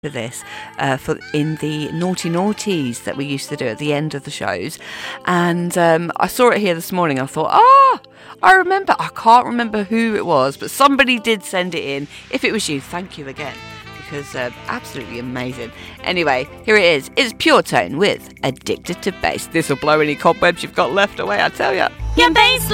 for this in the naughty naughties that we used to do at the end of the shows, and I saw it here this morning. I thought, I remember. I can't remember who it was, but somebody did send it in. If it was you, thank you again, because absolutely amazing. Anyway, here it is. It's Pure Tone with Addicted to Bass. This will blow any cobwebs you've got left away, I tell ya. Your bass